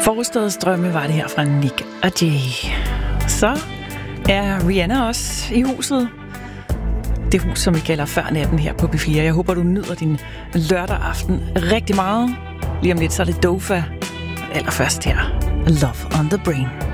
Forstadsdrømme var det her fra Nick og Jay. Så er Rihanna også i huset. Det hus, som vi kalder Før Natten her på P4. Jeg håber, du nyder din lørdag aften rigtig meget. Lige om lidt, så er det Dofa. Allerførst her. Love on the Brain.